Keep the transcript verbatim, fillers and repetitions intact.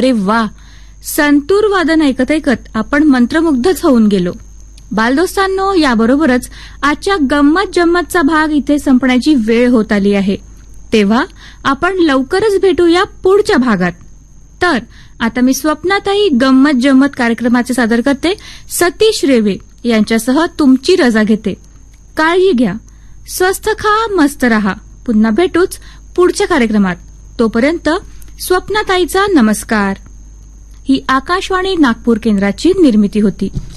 अरे वा, संतूर वादन ऐकत ऐकत आपण मंत्रमुग्धच होऊन गेलो. बालदोस्तांनो, याबरोबरच आजच्या गंमत जम्मतचा भाग इथे संपण्याची वेळ होत आली आहे. तेव्हा आपण लवकरच भेटूया पुढच्या भागात. तर आता मी स्वप्नाताई गंमत जम्मत कार्यक्रमाचे सादर करते सतीश रेवे यांच्यासह तुमची रजा घेते. काळजी घ्या, स्वस्थ खा, मस्त रहा. पुन्हा भेटूच पुढच्या कार्यक्रमात. तोपर्यंत स्वप्नाताईचा नमस्कार. ही आकाशवाणी नागपूर केंद्राची निर्मिती होती.